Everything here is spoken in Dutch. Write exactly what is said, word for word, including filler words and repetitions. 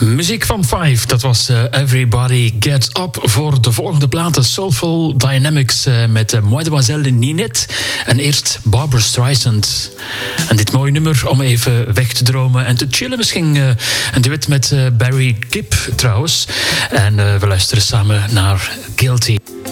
Muziek van Five, dat was uh, Everybody Gets Up. Voor de volgende platen Soulful Dynamics uh, met uh, Mademoiselle Ninette. En eerst Barbra Streisand. En dit mooie nummer om even weg te dromen en te chillen. Misschien uh, een duet met uh, Barry Gibb trouwens. En uh, we luisteren samen naar Guilty.